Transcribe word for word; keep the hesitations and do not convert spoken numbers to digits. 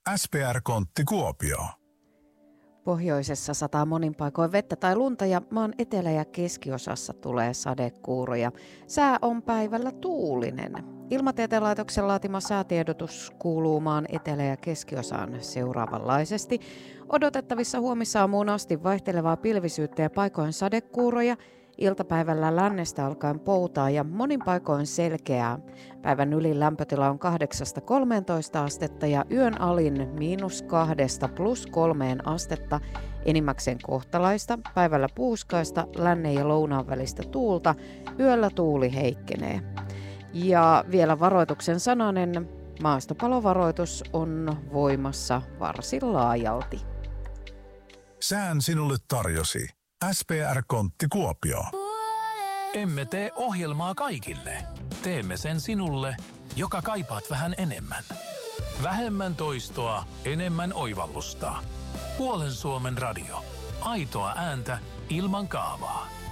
S P R-kontti Kuopio. Pohjoisessa sataa monin paikoin vettä tai lunta ja maan etelä- ja keskiosassa tulee sadekuuroja. Sää on päivällä tuulinen. Ilmatieteen laitoksen laatima säätiedotus kuuluu maan etelä- ja keskiosaan seuraavanlaisesti. Odotettavissa huomisaamuun asti vaihtelevaa pilvisyyttä ja paikoin sadekuuroja. Iltapäivällä lännestä alkaen poutaa ja monin paikoin selkeää. Päivän ylin lämpötila on kahdeksasta kolmeentoista astetta ja yön alin miinus kahdesta plus kolmeen astetta. Enimmäkseen kohtalaista, päivällä puuskaista, lännen ja lounaan välistä tuulta, yöllä tuuli heikkenee. Ja vielä varoituksen sananen, maastopalovaroitus on voimassa varsin laajalti. Sään sinulle tarjosi S P R-kontti Kuopio. Emme tee ohjelmaa kaikille. Teemme sen sinulle, joka kaipaat vähän enemmän. Vähemmän toistoa, enemmän oivallusta. Puolen Suomen radio. Aitoa ääntä ilman kaavaa.